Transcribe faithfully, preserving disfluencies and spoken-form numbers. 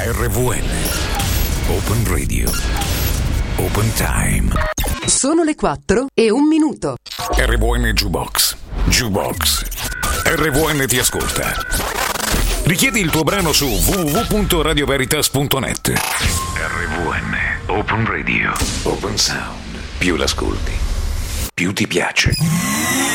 R V N. Open Radio. Open Time. Sono le quattro e un minuto. R V N Jukebox. Jukebox. R V N ti ascolta. Richiedi il tuo brano su w w w punto radio veritas punto net. R V N Open Radio. Open Sound. Più l'ascolti, più ti piace.